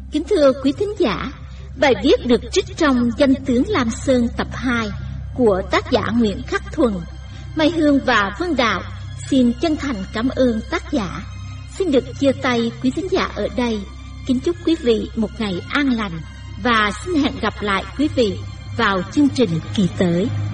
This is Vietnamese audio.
Kính thưa quý thính giả, bài viết được trích trong Danh tướng Lam Sơn tập 2 của tác giả Nguyễn Khắc Thuần. Mai Hương và Vân Đạo xin chân thành cảm ơn tác giả. Xin được chia tay quý thính giả ở đây. Kính chúc quý vị một ngày an lành và xin hẹn gặp lại quý vị vào chương trình kỳ tới.